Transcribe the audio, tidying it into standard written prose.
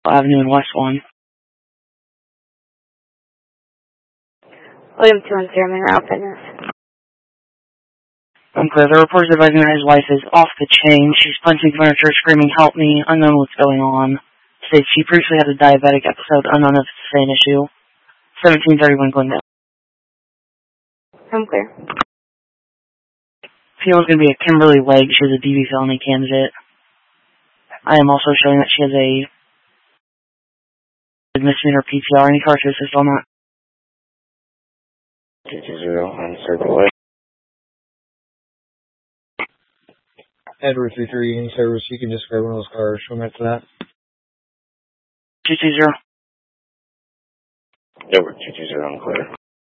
Avenue in West 1. William 210, Mineral Fitness. I'm clear. The reporter's advising that his wife is off the chain. She's punching furniture, screaming, "Help me," unknown what's going on. States she previously had a diabetic episode, unknown if it's the same issue. 1731 Glendale. I'm clear. Female's going to be a Kimberly Legg. She is a DV felony candidate. I am also showing that she has a misdemeanor PTR. Any car to assist on that? 220 on Circle A. Edward 33 Union Service, you can just grab one of those cars. Show me to that. 220. Edward 220 on clear.